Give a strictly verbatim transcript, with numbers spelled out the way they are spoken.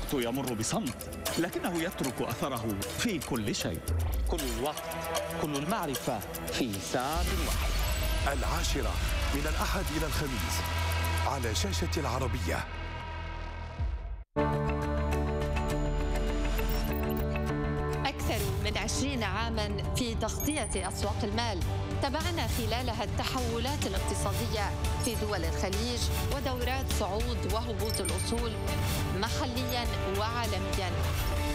الوقت يمر بصمت، لكنه يترك أثره في كل شيء. كل الوقت، كل المعرفة في ساعة واحدة. العاشرة من الأحد إلى الخميس على شاشة العربية. أكثر من عشرين عاماً في تغطية أسواق المال، تابعنا خلالها التحولات الاقتصادية في دول الخليج ودورات صعود وهبوط الأصول محلياً وعالمياً.